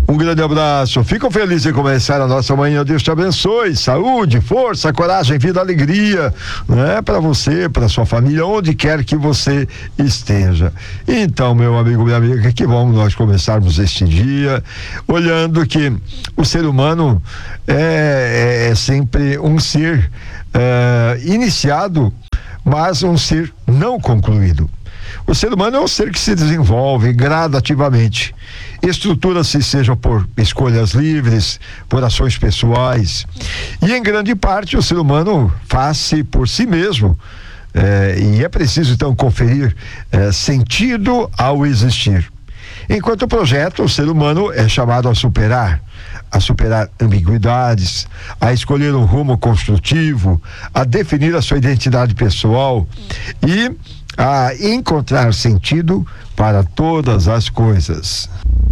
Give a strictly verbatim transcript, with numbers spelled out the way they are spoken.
Um grande abraço, fico feliz em começar a nossa manhã, Deus te abençoe, saúde, força, coragem, vida, alegria, né? Para você, para sua família, onde quer que você esteja. Então, meu amigo, minha amiga, que bom nós começarmos este dia, olhando que o ser humano é, é sempre um ser é, iniciado, mas um ser não concluído. O ser humano é um ser que se desenvolve gradativamente, estrutura-se, seja por escolhas livres, por ações pessoais, e em grande parte o ser humano faz-se por si mesmo, é, e é preciso então conferir é, sentido ao existir. Enquanto projeto, o ser humano é chamado a superar, a superar ambiguidades, a escolher um rumo construtivo, a definir a sua identidade pessoal e a encontrar sentido para todas as coisas.